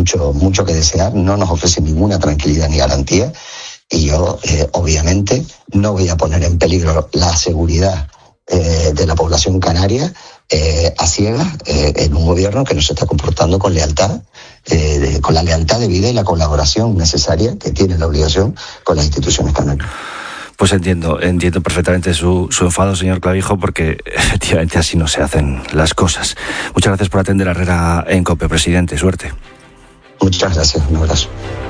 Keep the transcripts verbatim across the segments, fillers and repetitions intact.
mucho, mucho que desear, no nos ofrece ninguna tranquilidad ni garantía, y yo, eh, obviamente, no voy a poner en peligro la seguridad eh, de la población canaria eh, a ciegas eh, en un gobierno que no se está comportando con lealtad, eh, de, con la lealtad de vida y la colaboración necesaria que tiene la obligación con las instituciones canarias. Pues entiendo, entiendo perfectamente su, su enfado, señor Clavijo, porque efectivamente así no se hacen las cosas. Muchas gracias por atender a Herrera en COPE, presidente. Suerte. Muchas gracias. Un abrazo.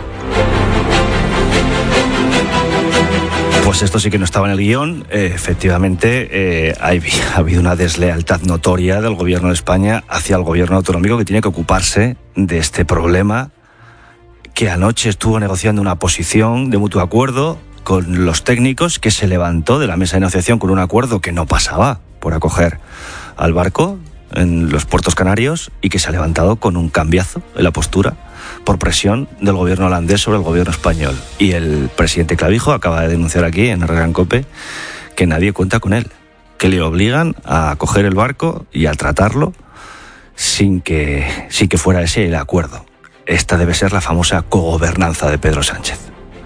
Pues esto sí que no estaba en el guión. Eh, efectivamente, eh, hay, ha habido una deslealtad notoria del gobierno de España hacia el gobierno autonómico, que tiene que ocuparse de este problema, que anoche estuvo negociando una posición de mutuo acuerdo con los técnicos, que se levantó de la mesa de negociación con un acuerdo que no pasaba por acoger al barco en los puertos canarios, y que se ha levantado con un cambiazo en la postura por presión del gobierno holandés sobre el gobierno español. Y el presidente Clavijo acaba de denunciar aquí en Herrera en COPE que nadie cuenta con él, que le obligan a coger el barco y a tratarlo sin que, sin que fuera ese el acuerdo. Esta debe ser la famosa cogobernanza de Pedro Sánchez.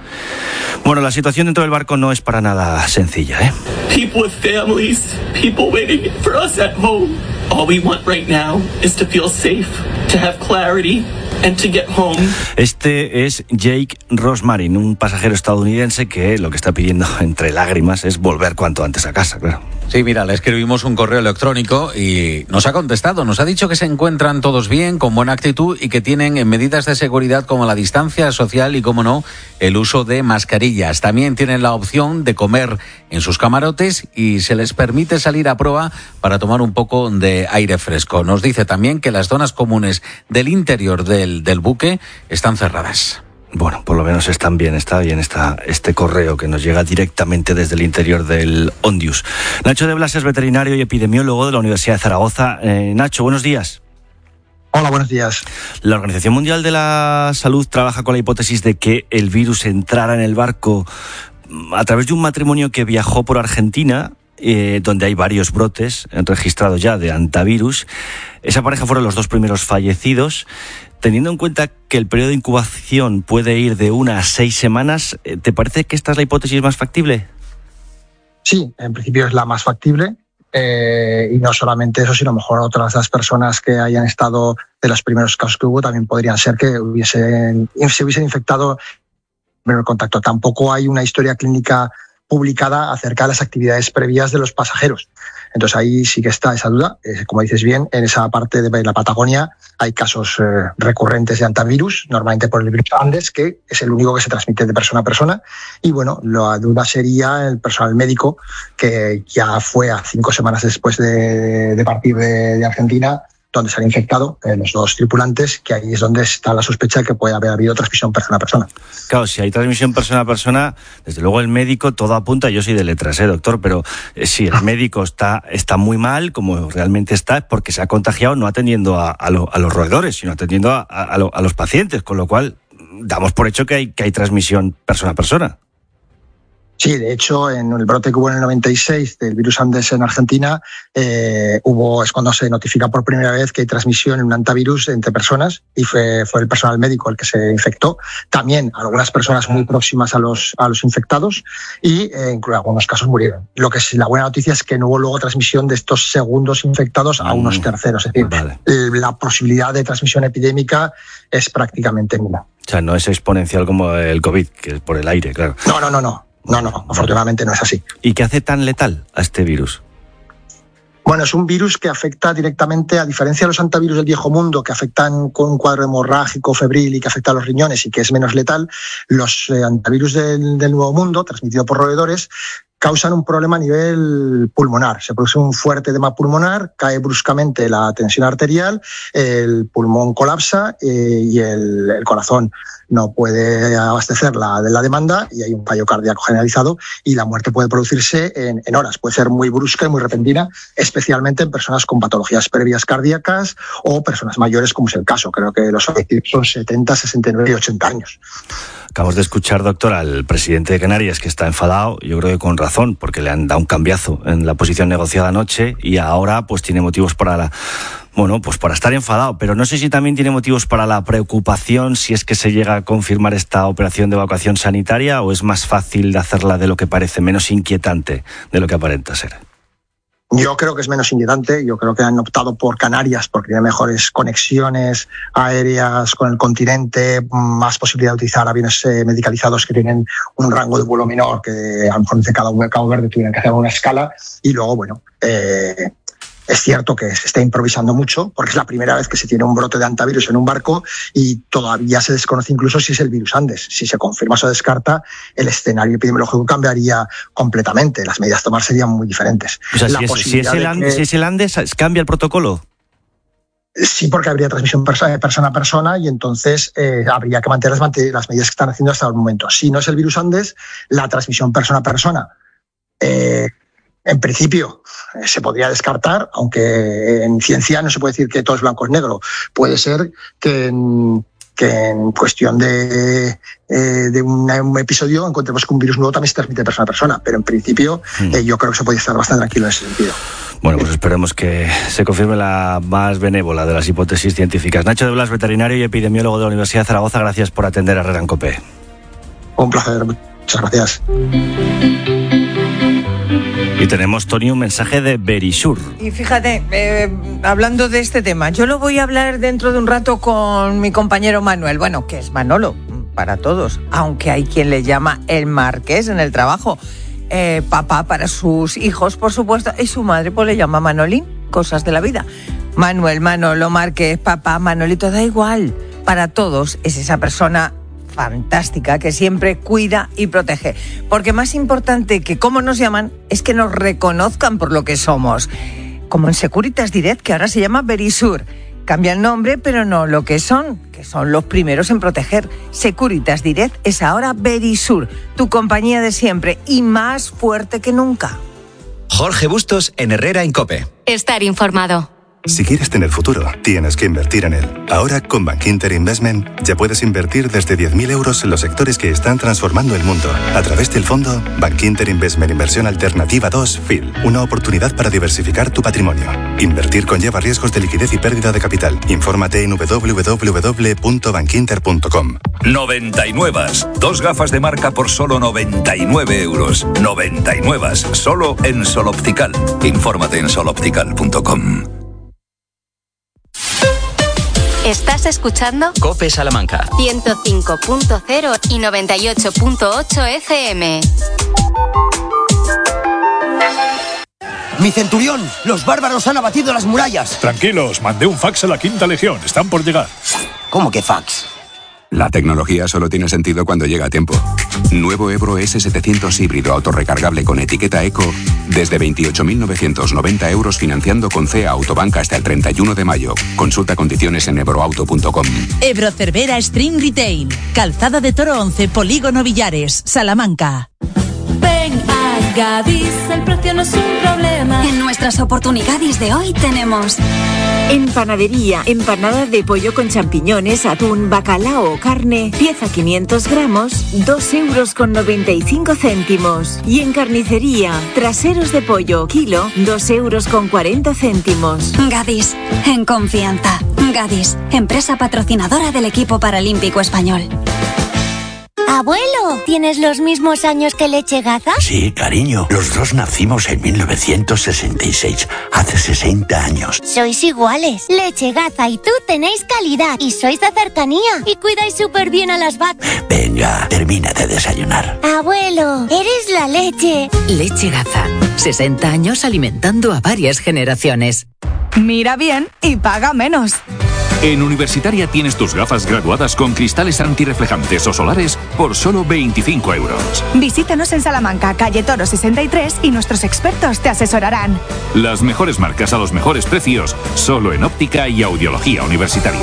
Bueno, la situación dentro del barco no es para nada sencilla, ¿eh? People with families, people waiting for us at home. All we want right now is to feel safe, to have clarity and to get home. Este es Jake Rosmarin, un pasajero estadounidense que lo que está pidiendo entre lágrimas es volver cuanto antes a casa, claro. Sí, mira, le escribimos un correo electrónico y nos ha contestado. Nos ha dicho que se encuentran todos bien, con buena actitud, y que tienen medidas de seguridad como la distancia social y, como no, el uso de mascarillas. También tienen la opción de comer en sus camarotes y se les permite salir a proa para tomar un poco de aire fresco. Nos dice también que las zonas comunes del interior del, del buque están cerradas. Bueno, por lo menos están bien, está bien está este correo que nos llega directamente desde el interior del Ondius. Nacho de Blas es veterinario y epidemiólogo de la Universidad de Zaragoza. Eh, Nacho, buenos días. Hola, buenos días. La Organización Mundial de la Salud trabaja con la hipótesis de que el virus entrara en el barco a través de un matrimonio que viajó por Argentina, eh, donde hay varios brotes registrados ya de hantavirus. Esa pareja fueron los dos primeros fallecidos. Teniendo en cuenta que el periodo de incubación puede ir de una a seis semanas, ¿te parece que esta es la hipótesis más factible? Sí, en principio es la más factible. Eh, y no solamente eso, sino mejor otras las personas que hayan estado de los primeros casos que hubo también podrían ser que hubiesen, se hubiesen infectado en el contacto. Tampoco hay una historia clínica publicada acerca de las actividades previas de los pasajeros. Entonces ahí sí que está esa duda. Eh, como dices bien, en esa parte de la Patagonia hay casos eh, recurrentes de hantavirus, normalmente por el virus Andes, que es el único que se transmite de persona a persona. Y bueno, la duda sería el personal médico, que ya fue a cinco semanas después de, de partir de, de Argentina, donde se han infectado eh, los dos tripulantes, que ahí es donde está la sospecha de que puede haber habido transmisión persona a persona. Claro, si hay transmisión persona a persona, desde luego el médico todo apunta, yo soy de letras, ¿eh, doctor? Pero eh, si el médico está, está muy mal, como realmente está, es porque se ha contagiado no atendiendo a, a, lo, a los roedores, sino atendiendo a, a, lo, a los pacientes, con lo cual damos por hecho que hay, que hay transmisión persona a persona. Sí, de hecho, en el brote que hubo en el noventa y seis del virus Andes en Argentina, eh, hubo es cuando se notifica por primera vez que hay transmisión en un hantavirus entre personas, y fue, fue el personal médico el que se infectó. También algunas personas muy próximas a los, a los infectados, y eh, en algunos casos murieron. Lo que es la buena noticia es que no hubo luego transmisión de estos segundos infectados a unos terceros. Es decir, vale. La posibilidad de transmisión epidémica es prácticamente nula. O sea, no es exponencial como el COVID, que es por el aire, claro. No, no, no, no. No, no, afortunadamente no es así. ¿Y qué hace tan letal a este virus? Bueno, es un virus que afecta directamente, a diferencia de los hantavirus del viejo mundo, que afectan con un cuadro hemorrágico, febril y que afecta a los riñones y que es menos letal. Los eh, hantavirus del, del nuevo mundo, transmitido por roedores, causan un problema a nivel pulmonar. Se produce un fuerte edema pulmonar, cae bruscamente la tensión arterial, el pulmón colapsa eh, y el, el corazón no puede abastecer la, la demanda, y hay un fallo cardíaco generalizado, y la muerte puede producirse en, en horas. Puede ser muy brusca y muy repentina, especialmente en personas con patologías previas cardíacas o personas mayores, como es el caso. Creo que los objetivos son setenta, sesenta y nueve y ochenta años. Acabamos de escuchar, doctor, al presidente de Canarias, que está enfadado, yo creo que con razón, porque le han dado un cambiazo en la posición negociada anoche, y ahora pues tiene motivos para, la, Bueno, pues para estar enfadado, pero no sé si también tiene motivos para la preocupación si es que se llega a confirmar esta operación de evacuación sanitaria, o es más fácil de hacerla de lo que parece, menos inquietante de lo que aparenta ser. Yo creo que es menos inquietante. Yo creo que han optado por Canarias porque tiene mejores conexiones aéreas con el continente, más posibilidad de utilizar aviones eh, medicalizados que tienen un rango de vuelo menor, que a lo mejor desde cada Cabo Verde tuvieran que hacer una escala. Y luego, bueno, eh, es cierto que se está improvisando mucho porque es la primera vez que se tiene un brote de hantavirus en un barco y todavía se desconoce incluso si es el virus Andes. Si se confirma o se descarta, el escenario epidemiológico cambiaría completamente. Las medidas a tomar serían muy diferentes. O sea, si es, si, es el Andes, que... si es el Andes, ¿cambia el protocolo? Sí, porque habría transmisión persona a persona y entonces eh, habría que mantener las, las medidas que están haciendo hasta el momento. Si no es el virus Andes, la transmisión persona a persona eh, en principio eh, se podría descartar, aunque en ciencia no se puede decir que todo es blanco o negro. Puede ser que en, que en cuestión de, eh, de una, un episodio encontremos que un virus nuevo también se transmite de persona a persona, pero en principio mm. eh, yo creo que se puede estar bastante tranquilo en ese sentido. Bueno, pues esperemos que se confirme la más benévola de las hipótesis científicas. Nacho de Blas, veterinario y epidemiólogo de la Universidad de Zaragoza, gracias por atender a Herrera en COPE. Un placer, muchas gracias. Y tenemos, Tony, un mensaje de Verisur. Y fíjate, eh, hablando de este tema, yo lo voy a hablar dentro de un rato con mi compañero Manuel, bueno, que es Manolo, para todos, aunque hay quien le llama el Marqués en el trabajo. Eh, papá para sus hijos, por supuesto, y su madre pues le llama Manolín, cosas de la vida. Manuel, Manolo, Marqués, papá, Manolito, da igual. Para todos es esa persona fantástica que siempre cuida y protege. Porque más importante que cómo nos llaman es que nos reconozcan por lo que somos. Como en Securitas Direct, que ahora se llama Verisur. Cambia el nombre, pero no lo que son, que son los primeros en proteger. Securitas Direct es ahora Verisur, tu compañía de siempre y más fuerte que nunca. Jorge Bustos en Herrera en COPE. Estar informado. Si quieres tener futuro, tienes que invertir en él. Ahora, con Bankinter Investment, ya puedes invertir desde diez mil euros en los sectores que están transformando el mundo. A través del fondo Bankinter Investment Inversión Alternativa dos F I L. Una oportunidad para diversificar tu patrimonio. Invertir conlleva riesgos de liquidez y pérdida de capital. Infórmate en doble u doble u doble u punto bankinter punto com. noventa y nueve. Dos gafas de marca por solo noventa y nueve euros. noventa y nueve. Solo en Sol Optical. Infórmate en sol optical punto com. ¿Estás escuchando? COPE Salamanca. ciento cinco punto cero y noventa y ocho punto ocho F M. ¡Mi centurión! ¡Los bárbaros han abatido las murallas! Tranquilos, mandé un fax a la Quinta Legión. Están por llegar. ¿Cómo que fax? La tecnología solo tiene sentido cuando llega a tiempo. Nuevo Ebro ese setecientos híbrido autorrecargable con etiqueta Eco desde veintiocho mil novecientos noventa euros financiando con C E A Autobank hasta el treinta y uno de mayo. Consulta condiciones en ebroauto punto com. Ebro Cervera Stream Retail. Calzada de Toro once, Polígono Villares, Salamanca. Ven a Gadis, el precio no es un problema. En nuestras oportunidades de hoy tenemos... En panadería, empanada de pollo con champiñones, atún, bacalao o carne, pieza quinientos gramos, dos euros con noventa y cinco céntimos. Y en carnicería, traseros de pollo, kilo, dos euros con cuarenta céntimos. Gadis, en confianza. Gadis, empresa patrocinadora del equipo paralímpico español. Abuelo, ¿tienes los mismos años que Leche Gaza? Sí, cariño. Los dos nacimos en mil novecientos sesenta y seis, hace sesenta años. Sois iguales. Leche Gaza y tú tenéis calidad y sois de cercanía y cuidáis súper bien a las vacas. Venga, termina de desayunar. Abuelo, eres la leche. Leche Gaza. sesenta años alimentando a varias generaciones. Mira bien y paga menos. En Universitaria tienes tus gafas graduadas con cristales antirreflejantes o solares por solo veinticinco euros. Visítanos en Salamanca, calle Toro sesenta y tres y nuestros expertos te asesorarán. Las mejores marcas a los mejores precios, solo en óptica y audiología universitaria.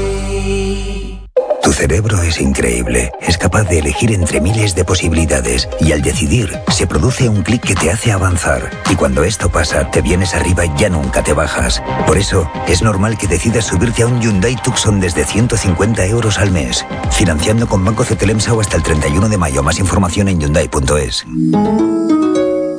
Tu cerebro es increíble, es capaz de elegir entre miles de posibilidades y al decidir se produce un clic que te hace avanzar y cuando esto pasa te vienes arriba y ya nunca te bajas. Por eso es normal que decidas subirte a un Hyundai Tucson desde ciento cincuenta euros al mes, financiando con Banco Cetelemsa o hasta el treinta y uno de mayo. Más información en hyundai punto es.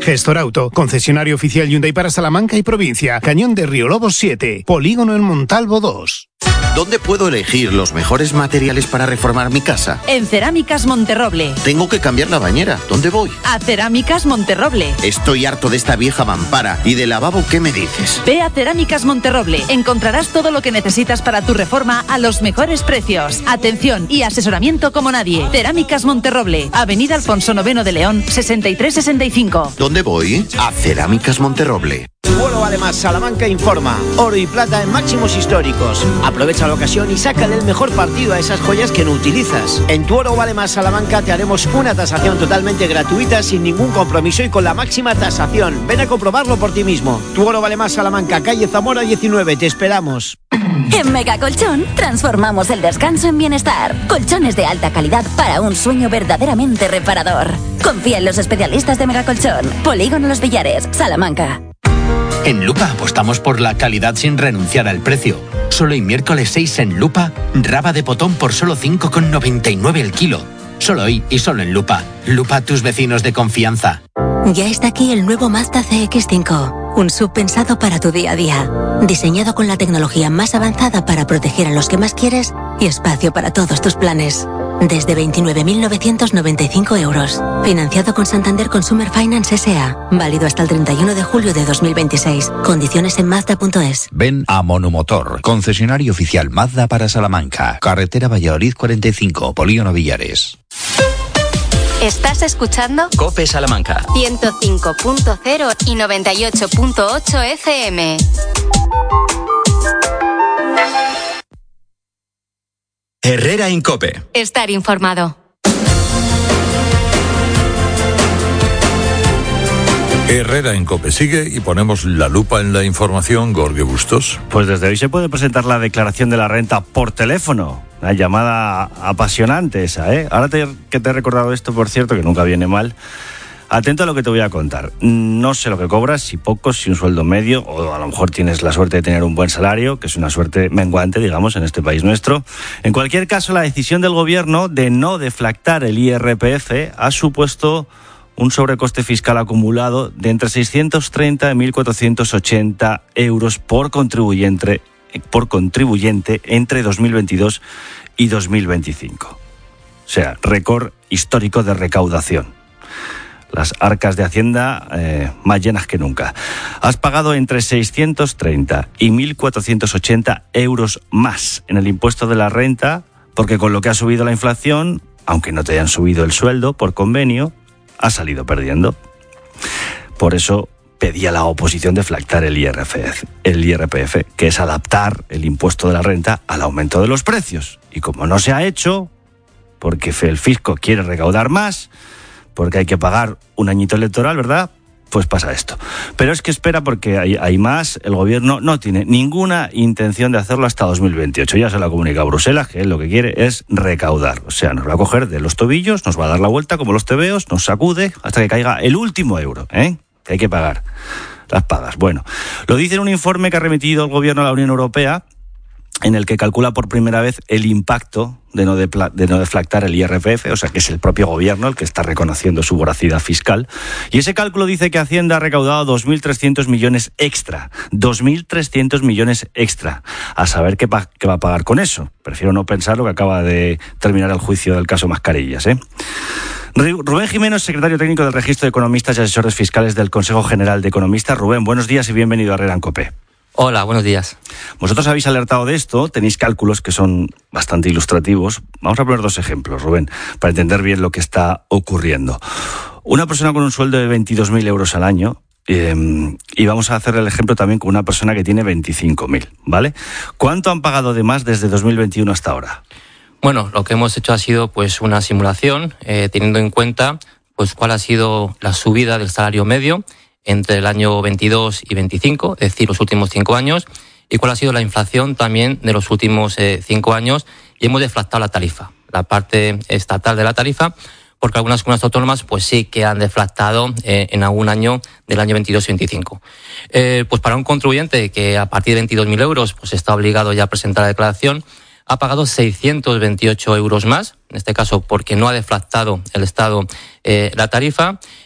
Gestor Auto, concesionario oficial Hyundai para Salamanca y provincia. Cañón de Río Lobos siete, Polígono en Montalvo dos. ¿Dónde puedo elegir los mejores materiales para reformar mi casa? En Cerámicas Monterroble. Tengo que cambiar la bañera. ¿Dónde voy? A Cerámicas Monterroble. Estoy harto de esta vieja mampara. ¿Y de lavabo qué me dices? Ve a Cerámicas Monterroble. Encontrarás todo lo que necesitas para tu reforma a los mejores precios. Atención y asesoramiento como nadie. Cerámicas Monterroble. Avenida Alfonso noveno de León, sesenta y tres sesenta y cinco. ¿Dónde voy? A Cerámicas Monterroble. Tu oro vale más. Salamanca informa. Oro y plata en máximos históricos. Aprovecha la ocasión y sácale el mejor partido a esas joyas que no utilizas. En Tu Oro Vale Más Salamanca te haremos una tasación totalmente gratuita, sin ningún compromiso y con la máxima tasación. Ven a comprobarlo por ti mismo. Tu Oro Vale Más Salamanca, calle Zamora diecinueve. Te esperamos. En Mega Colchón transformamos el descanso en bienestar. Colchones de alta calidad para un sueño verdaderamente reparador. Confía en los especialistas de Mega Colchón. Polígono Los Villares, Salamanca. En Lupa apostamos por la calidad sin renunciar al precio. Solo hoy miércoles seis en Lupa, raba de potón por solo cinco con noventa y nueve el kilo. Solo hoy y solo en Lupa. Lupa, tus vecinos de confianza. Ya está aquí el nuevo Mazda C X cinco. Un sub pensado para tu día a día. Diseñado con la tecnología más avanzada para proteger a los que más quieres y espacio para todos tus planes. Desde veintinueve mil novecientos noventa y cinco euros. Financiado con Santander Consumer Finance S A. Válido hasta el treinta y uno de julio de dos mil veintiséis. Condiciones en Mazda punto es. Ven a Monomotor, concesionario oficial Mazda para Salamanca. Carretera Valladolid cuarenta y cinco, Polígono Villares. ¿Estás escuchando? COPE Salamanca. ciento cinco punto cero y noventa y ocho punto ocho F M. Herrera en COPE. Estar informado. Herrera en COPE sigue y ponemos la lupa en la información. Jorge Bustos. Pues desde hoy se puede presentar la declaración de la renta por teléfono. Una llamada apasionante esa, ¿eh? Ahora te, que te he recordado esto, por cierto, que nunca viene mal. Atento a lo que te voy a contar. No sé lo que cobras, si poco, si un sueldo medio, o a lo mejor tienes la suerte de tener un buen salario, que es una suerte menguante, digamos, en este país nuestro. En cualquier caso, la decisión del gobierno de no deflactar el I R P F ha supuesto un sobrecoste fiscal acumulado de entre seiscientos treinta y mil cuatrocientos ochenta euros por contribuyente, por contribuyente entre dos mil veintidós y dos mil veinticinco. O sea, récord histórico de recaudación. Las arcas de Hacienda eh, más llenas que nunca. Has pagado entre seiscientos treinta y mil cuatrocientos ochenta euros más en el impuesto de la renta, porque con lo que ha subido la inflación, aunque no te hayan subido el sueldo por convenio, has salido perdiendo. Por eso pedía la oposición deflactar el I R P F, el I R P F, que es adaptar el impuesto de la renta al aumento de los precios. Y como no se ha hecho, porque el fisco quiere recaudar más, porque hay que pagar un añito electoral, ¿verdad? Pues pasa esto. Pero es que espera, porque hay, hay más. El gobierno no tiene ninguna intención de hacerlo hasta dos mil veintiocho. Ya se lo ha comunicado a Bruselas, que él lo que quiere es recaudar. O sea, nos va a coger de los tobillos, nos va a dar la vuelta como los tebeos, nos sacude hasta que caiga el último euro, ¿eh? Que hay que pagar las pagas. Bueno, lo dice en un informe que ha remitido el gobierno a la Unión Europea, en el que calcula por primera vez el impacto de no, de, de no deflactar el I R P F, o sea que es el propio gobierno el que está reconociendo su voracidad fiscal. Y ese cálculo dice que Hacienda ha recaudado dos mil trescientos millones extra. dos mil trescientos millones extra. A saber qué, pa- qué va a pagar con eso. Prefiero no pensar lo que acaba de terminar el juicio del caso Mascarillas, ¿eh? Rubén Jiménez, secretario técnico del Registro de Economistas y Asesores Fiscales del Consejo General de Economistas. Rubén, buenos días y bienvenido a Herrera en COPE. Hola, buenos días. Vosotros habéis alertado de esto, tenéis cálculos que son bastante ilustrativos. Vamos a poner dos ejemplos, Rubén, para entender bien lo que está ocurriendo. Una persona con un sueldo de veintidós mil euros al año, eh, y vamos a hacer el ejemplo también con una persona que tiene veinticinco mil, ¿vale? ¿Cuánto han pagado de más desde dos mil veintiuno hasta ahora? Bueno, lo que hemos hecho ha sido pues una simulación, eh, teniendo en cuenta pues cuál ha sido la subida del salario medio entre el año veintidós y veinticinco, es decir, los últimos cinco años, y cuál ha sido la inflación también de los últimos eh, cinco años, y hemos deflactado la tarifa, la parte estatal de la tarifa, porque algunas comunidades autónomas pues sí que han deflactado eh, en algún año del año veintidós y veinticinco. Eh, pues para un contribuyente que a partir de veintidós mil euros pues está obligado ya a presentar la declaración, ha pagado seiscientos veintiocho euros más, en este caso porque no ha deflactado el Estado eh, la tarifa,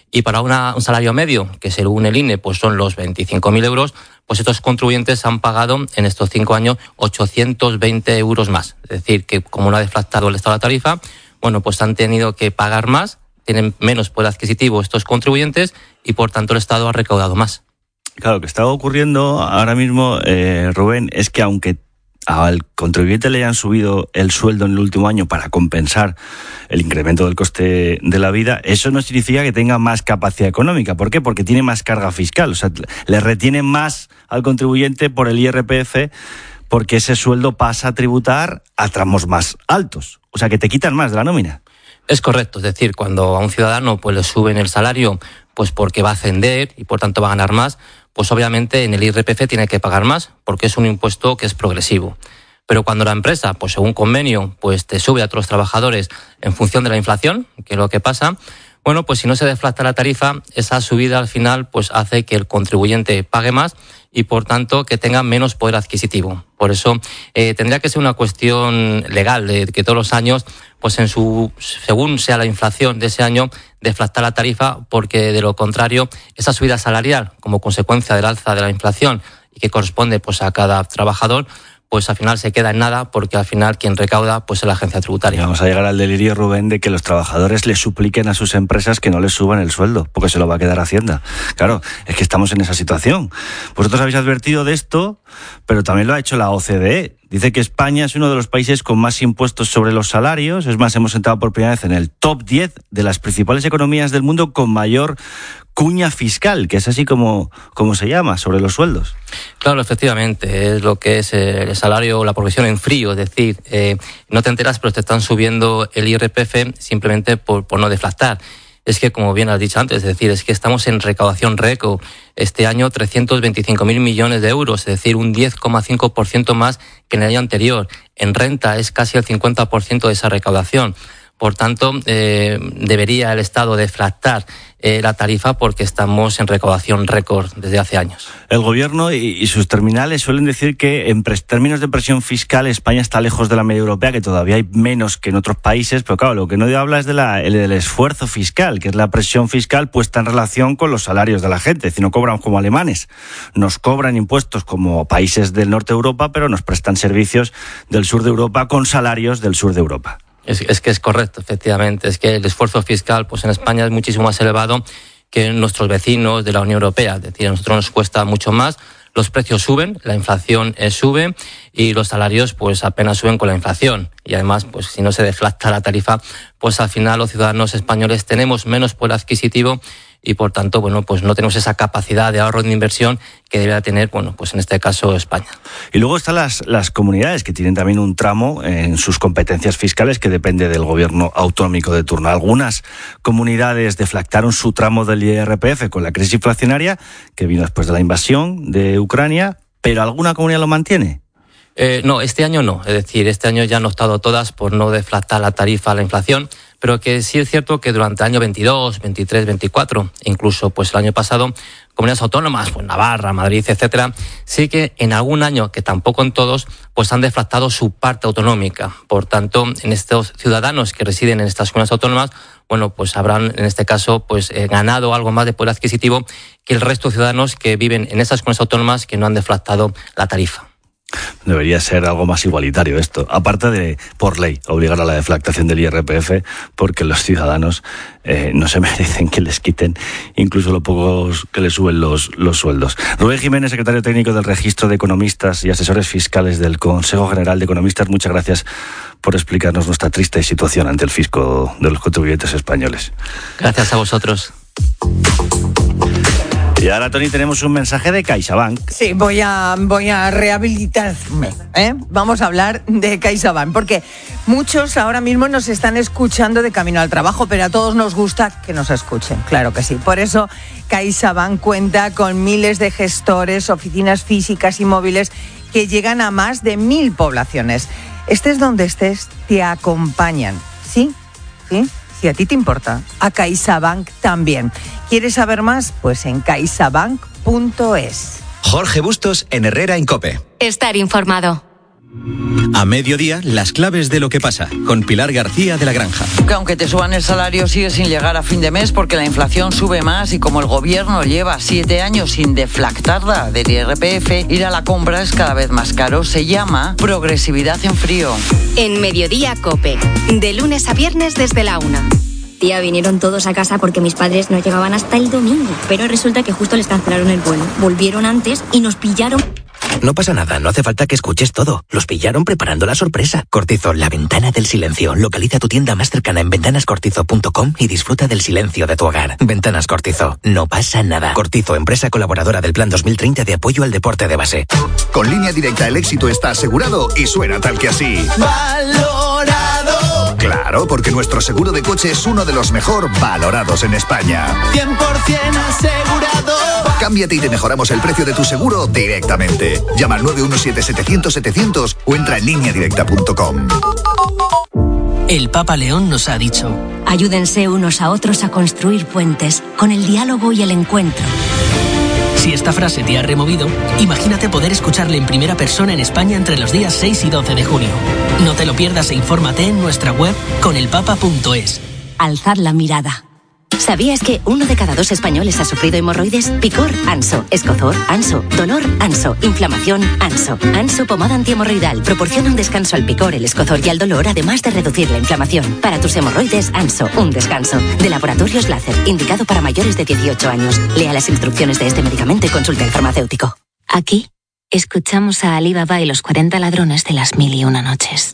Y para una, un salario medio, que según el I N E pues son los veinticinco mil euros, pues estos contribuyentes han pagado en estos cinco años ochocientos veinte euros más. Es decir, que como no ha deflactado el Estado la tarifa, bueno, pues han tenido que pagar más, tienen menos poder adquisitivo estos contribuyentes y por tanto el Estado ha recaudado más. Claro, lo que está ocurriendo ahora mismo, eh, Rubén, es que aunque al contribuyente le hayan subido el sueldo en el último año para compensar el incremento del coste de la vida, eso no significa que tenga más capacidad económica. ¿Por qué? Porque tiene más carga fiscal. O sea, le retienen más al contribuyente por el I R P F porque ese sueldo pasa a tributar a tramos más altos. O sea, que te quitan más de la nómina. Es correcto. Es decir, cuando a un ciudadano pues le suben el salario pues porque va a ascender y por tanto va a ganar más, pues obviamente en el I R P F tiene que pagar más porque es un impuesto que es progresivo. Pero cuando la empresa, pues según convenio, pues te sube a otros trabajadores en función de la inflación, que es lo que pasa, bueno, pues si no se deflacta la tarifa, esa subida al final pues hace que el contribuyente pague más y por tanto que tenga menos poder adquisitivo. Por eso eh, tendría que ser una cuestión legal de que todos los años, pues en su según sea la inflación de ese año, deflactar la tarifa, porque de lo contrario esa subida salarial como consecuencia del alza de la inflación y que corresponde pues a cada trabajador, pues al final se queda en nada, porque al final quien recauda pues es la agencia tributaria. Y vamos a llegar al delirio, Rubén, de que los trabajadores le supliquen a sus empresas que no les suban el sueldo, porque se lo va a quedar Hacienda. Claro, es que estamos en esa situación. Vosotros habéis advertido de esto, pero también lo ha hecho la O C D E. Dice que España es uno de los países con más impuestos sobre los salarios. Es más, hemos entrado por primera vez en el top diez de las principales economías del mundo con mayor cuña fiscal, que es así como, como se llama, sobre los sueldos. Claro, efectivamente, es lo que es el salario, la progresión en frío, es decir, eh, no te enteras, pero te están subiendo el I R P F simplemente por, por no deflactar. Es que, como bien has dicho antes, es decir, es que estamos en recaudación récord. Este año trescientos veinticinco mil millones de euros, es decir, un diez coma cinco por ciento más que en el año anterior. En renta es casi el cincuenta por ciento de esa recaudación. Por tanto, eh, debería el Estado deflactar eh, la tarifa porque estamos en recaudación récord desde hace años. El Gobierno y, y sus terminales suelen decir que en pres- términos de presión fiscal España está lejos de la media europea, que todavía hay menos que en otros países, pero claro, lo que no habla es de la, el, del esfuerzo fiscal, que es la presión fiscal puesta en relación con los salarios de la gente. Es decir, no cobran como alemanes, nos cobran impuestos como países del norte de Europa, pero nos prestan servicios del sur de Europa con salarios del sur de Europa. Es, es que es correcto, efectivamente. Es que el esfuerzo fiscal pues en España es muchísimo más elevado que en nuestros vecinos de la Unión Europea. Es decir, a nosotros nos cuesta mucho más. Los precios suben, la inflación eh, sube y los salarios pues apenas suben con la inflación. Y además, pues si no se deflacta la tarifa, pues al final los ciudadanos españoles tenemos menos poder adquisitivo y por tanto, bueno, pues no tenemos esa capacidad de ahorro de inversión que debería tener, bueno, pues en este caso España. Y luego están las, las comunidades que tienen también un tramo en sus competencias fiscales que depende del gobierno autonómico de turno. Algunas comunidades deflactaron su tramo del I R P F con la crisis inflacionaria que vino después de la invasión de Ucrania, pero ¿alguna comunidad lo mantiene? Eh, no, este año no. Es decir, este año ya han optado todas por no deflactar la tarifa a la inflación, pero que sí es cierto que durante el año veintidós, veintitrés, veinticuatro, incluso pues el año pasado, comunidades autónomas, pues Navarra, Madrid, etcétera, sí que en algún año, que tampoco en todos, pues han deflactado su parte autonómica. Por tanto, en estos ciudadanos que residen en estas comunidades autónomas, bueno, pues habrán en este caso pues eh, ganado algo más de poder adquisitivo que el resto de ciudadanos que viven en esas comunidades autónomas que no han deflactado la tarifa. Debería ser algo más igualitario esto, aparte de, por ley, obligar a la deflactación del I R P F, porque los ciudadanos eh, no se merecen que les quiten incluso lo pocos que les suben los, los sueldos. Rubén Jiménez, secretario técnico del Registro de Economistas y Asesores Fiscales del Consejo General de Economistas, muchas gracias por explicarnos nuestra triste situación ante el fisco de los contribuyentes españoles. Gracias a vosotros. Y ahora, Toni, tenemos un mensaje de CaixaBank. Sí, voy a, voy a rehabilitarme, ¿eh? Vamos a hablar de CaixaBank, porque muchos ahora mismo nos están escuchando de camino al trabajo, pero a todos nos gusta que nos escuchen, claro que sí. Por eso, CaixaBank cuenta con miles de gestores, oficinas físicas y móviles que llegan a más de mil poblaciones. Estés donde estés, te acompañan, ¿sí? ¿Sí? Si a ti te importa, a CaixaBank también. ¿Quieres saber más? Pues en caixabank punto es. Jorge Bustos en Herrera en COPE. Estar informado. A mediodía, las claves de lo que pasa, con Pilar García de la Granja. Que aunque te suban el salario, sigue sin llegar a fin de mes porque la inflación sube más y como el gobierno lleva siete años sin deflactarla del I R P F, ir a la compra es cada vez más caro. Se llama progresividad en frío. En Mediodía COPE, de lunes a viernes desde la una. Tía, vinieron todos a casa porque mis padres no llegaban hasta el domingo, pero resulta que justo les cancelaron el vuelo. Volvieron antes y nos pillaron. No pasa nada, no hace falta que escuches todo. Los pillaron preparando la sorpresa. Cortizo, la ventana del silencio. Localiza tu tienda más cercana en ventanas cortizo punto com y disfruta del silencio de tu hogar. Ventanas Cortizo, no pasa nada. Cortizo, empresa colaboradora del Plan dos mil treinta de apoyo al deporte de base. Con Línea Directa el éxito está asegurado y suena tal que así. ¡Valorado! Claro, porque nuestro seguro de coche es uno de los mejor valorados en España. cien por ciento asegurado. Cámbiate y te mejoramos el precio de tu seguro directamente. Llama al nueve uno siete setecientos setecientos o entra en línea directa punto com. El Papa León nos ha dicho: ayúdense unos a otros a construir puentes con el diálogo y el encuentro. Si esta frase te ha removido, imagínate poder escucharle en primera persona en España entre los días seis y doce de junio. No te lo pierdas e infórmate en nuestra web con el papa punto es. Alzad la mirada. ¿Sabías que uno de cada dos españoles ha sufrido hemorroides? Picor, Anso. Escozor, Anso. Dolor, Anso. Inflamación, Anso. Anso pomada antihemorroidal proporciona un descanso al picor, el escozor y al dolor, además de reducir la inflamación. Para tus hemorroides, Anso, un descanso. De Laboratorios Láser, indicado para mayores de dieciocho años. Lea las instrucciones de este medicamento y consulte al farmacéutico. Aquí escuchamos a Ali Baba y los cuarenta ladrones de las mil y una noches.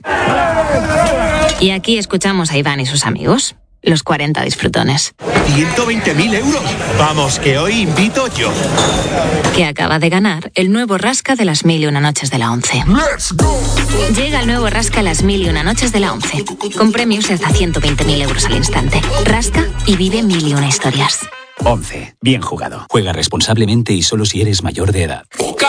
Y aquí escuchamos a Iván y sus amigos, los cuarenta disfrutones. ciento veinte mil euros. Vamos, que hoy invito yo. Que acaba de ganar el nuevo Rasca de las mil y una noches de la once. ¡Let's go! Llega el nuevo Rasca las mil y una noches de la once. Con premios de hasta ciento veinte mil euros al instante. Rasca y vive mil y una historias. once. Bien jugado. Juega responsablemente y solo si eres mayor de edad.